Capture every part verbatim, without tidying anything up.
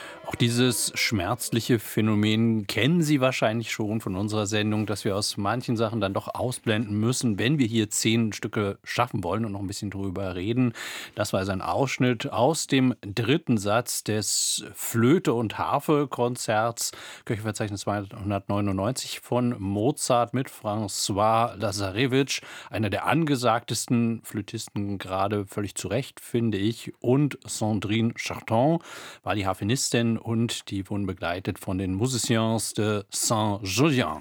Auch dieses schmerzliche Phänomen kennen Sie wahrscheinlich schon von unserer Sendung, dass wir aus manchen Sachen dann doch ausblenden müssen, wenn wir hier zehn Stücke schaffen wollen und noch ein bisschen drüber reden. Das war also ein Ausschnitt aus dem dritten Satz des Flöte- und Harfe-Konzerts, Köchelverzeichnis zweihundertneunundneunzig von Mozart mit François Lazarevitsch, einer der angesagtesten Flötisten, gerade völlig zu Recht, finde ich, und Sandrine Charton war die Harfenistin und die wurden begleitet von den Musiciens de Saint-Julien.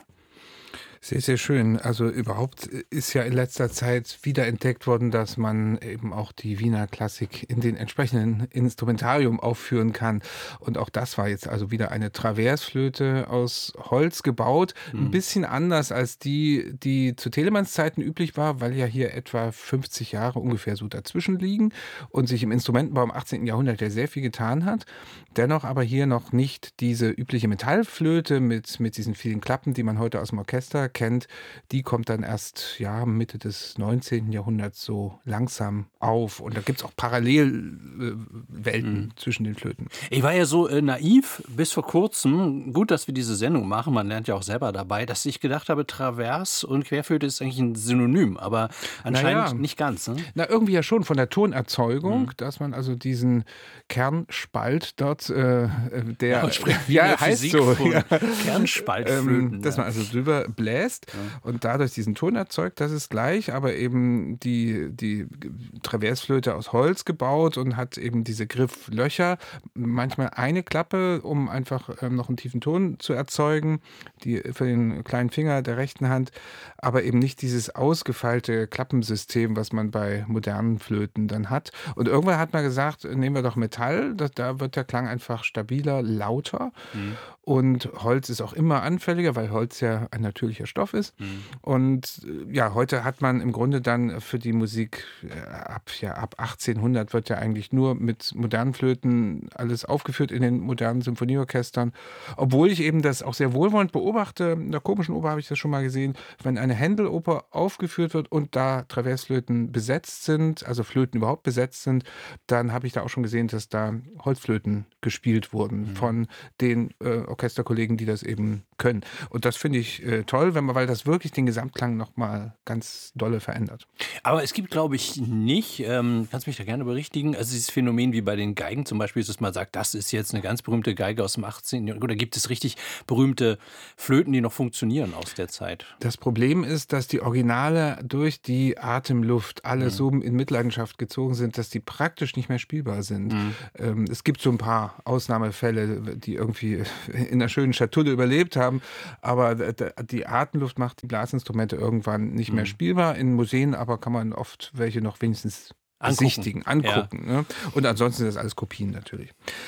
Sehr, sehr schön. Also überhaupt ist ja in letzter Zeit wiederentdeckt worden, dass man eben auch die Wiener Klassik in den entsprechenden Instrumentarium aufführen kann. Und auch das war jetzt also wieder eine Traversflöte aus Holz gebaut. Ein Mhm. bisschen anders als die, die zu Telemanns Zeiten üblich war, weil ja hier etwa fünfzig Jahre ungefähr so dazwischen liegen und sich im Instrumentenbau im achtzehnten Jahrhundert ja sehr viel getan hat. Dennoch aber hier noch nicht diese übliche Metallflöte mit, mit diesen vielen Klappen, die man heute aus dem Orchester kennt, die kommt dann erst ja, Mitte des neunzehnten Jahrhunderts so langsam auf. Und da gibt es auch Parallelwelten Mhm. zwischen den Flöten. Ich war ja so äh, naiv bis vor kurzem, gut, dass wir diese Sendung machen, man lernt ja auch selber dabei, dass ich gedacht habe, Travers und Querflöte ist eigentlich ein Synonym, aber anscheinend Naja, nicht ganz. Ne? na irgendwie ja schon von der Tonerzeugung, Mhm. dass man also diesen Kernspalt dort, äh, der Ja, und sprechen wir ja, in der heißt Physik so, von ja, Kernspaltflöten. ähm, dass man Ja. also drüber bläst Ja. und dadurch diesen Ton erzeugt, das ist gleich, aber eben die, die Traversflöte aus Holz gebaut und hat eben diese Grifflöcher, manchmal eine Klappe, um einfach ähm, noch einen tiefen Ton zu erzeugen, die für den kleinen Finger der rechten Hand, aber eben nicht dieses ausgefeilte Klappensystem, was man bei modernen Flöten dann hat. Und irgendwann hat man gesagt, nehmen wir doch Metall, da, da wird der Klang einfach stabiler, lauter. Mhm. Und Holz ist auch immer anfälliger, weil Holz ja ein natürlicher Stoff ist. Mhm. Und äh, ja, heute hat man im Grunde dann für die Musik äh, ab, ja, ab achtzehnhundert wird ja eigentlich nur mit modernen Flöten alles aufgeführt in den modernen Symphonieorchestern. Obwohl ich eben das auch sehr wohlwollend beobachte, in der Komischen Oper habe ich das schon mal gesehen, wenn eine Händel-Oper aufgeführt wird und da Traversflöten besetzt sind, also Flöten überhaupt besetzt sind, dann habe ich da auch schon gesehen, dass da Holzflöten gespielt wurden Mhm. von den äh, Orchesterkollegen, die das eben können. Und das finde ich äh, toll, wenn man, weil das wirklich den Gesamtklang nochmal ganz dolle verändert. Aber es gibt, glaube ich, nicht, ähm, kannst mich da gerne berichtigen, also dieses Phänomen wie bei den Geigen zum Beispiel, dass man sagt, das ist jetzt eine ganz berühmte Geige aus dem achtzehnten. Jahrhundert. Oder gibt es richtig berühmte Flöten, die noch funktionieren aus der Zeit? Das Problem ist, dass die Originale durch die Atemluft alle Mhm. so in Mitleidenschaft gezogen sind, dass die praktisch nicht mehr spielbar sind. Mhm. Ähm, es gibt so ein paar Ausnahmefälle, die irgendwie in einer schönen Schatulle überlebt haben, aber d- d- die Atemluft macht die Blasinstrumente irgendwann nicht mehr Mhm. spielbar. In Museen aber kann man oft welche noch wenigstens Angucken. besichtigen, angucken. Ne? Und ansonsten sind das alles Kopien natürlich.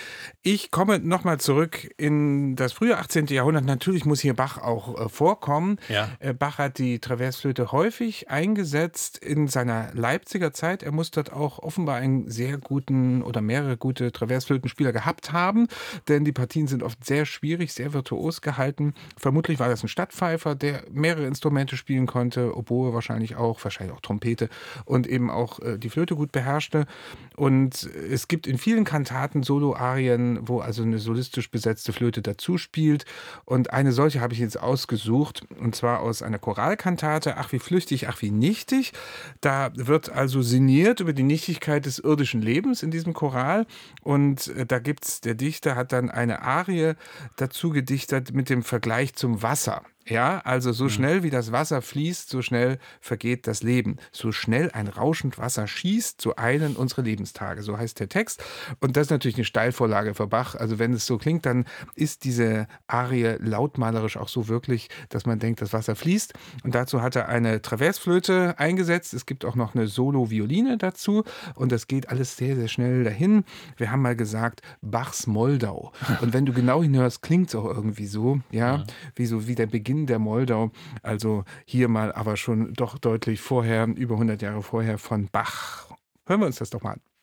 Ich komme nochmal zurück in das frühe achtzehnte. Jahrhundert. Natürlich muss hier Bach auch äh, vorkommen. Ja. Äh, Bach hat die Traversflöte häufig eingesetzt in seiner Leipziger Zeit. Er muss dort auch offenbar einen sehr guten oder mehrere gute Traversflötenspieler gehabt haben, denn die Partien sind oft sehr schwierig, sehr virtuos gehalten. Vermutlich war das ein Stadtpfeifer, der mehrere Instrumente spielen konnte, Oboe wahrscheinlich auch, wahrscheinlich auch Trompete und eben auch äh, die Flöte gut beherrschte. Und es gibt in vielen Kantaten Solo-Arien, wo also eine solistisch besetzte Flöte dazu spielt. Und eine solche habe ich jetzt ausgesucht, und zwar aus einer Choralkantate, Ach wie flüchtig, ach wie nichtig. Da wird also sinniert über die Nichtigkeit des irdischen Lebens in diesem Choral. Und äh, da gibt's, der Dichter hat dann eine Arie dazu gedichtet mit dem Vergleich zum Wasser. Ja, also so Mhm. schnell wie das Wasser fließt, so schnell vergeht das Leben. So schnell ein rauschend Wasser schießt, so eilen unsere Lebenstage. So heißt der Text. Und das ist natürlich eine Steilvorlage für Bach. Also wenn es so klingt, dann ist diese Arie lautmalerisch auch so wirklich, dass man denkt, das Wasser fließt. Und dazu hat er eine Traversflöte eingesetzt. Es gibt auch noch eine Solo-Violine dazu. Und das geht alles sehr, sehr schnell dahin. Wir haben mal gesagt, Bachs Moldau. Und wenn du genau hinhörst, klingt es auch irgendwie so, ja, Ja. wie so wie der Beginn der Moldau. Also hier mal aber schon doch deutlich vorher, über hundert Jahre vorher von Bach. Hören wir uns das doch mal an.